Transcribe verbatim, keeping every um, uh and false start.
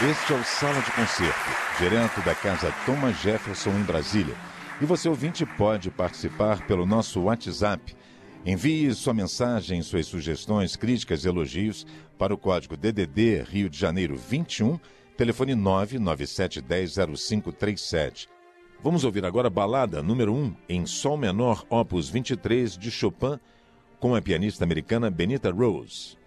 Este é o Sala de Concerto, direto da Casa Thomas Jefferson, em Brasília. E você, ouvinte, pode participar pelo nosso WhatsApp. Envie sua mensagem, suas sugestões, críticas e elogios para o código D D D Rio de Janeiro vinte e um, telefone nove nove sete um zero zero cinco três sete. Vamos ouvir agora a balada número um, em Sol menor, opus vinte e três, de Chopin, com a pianista americana Benita Rose.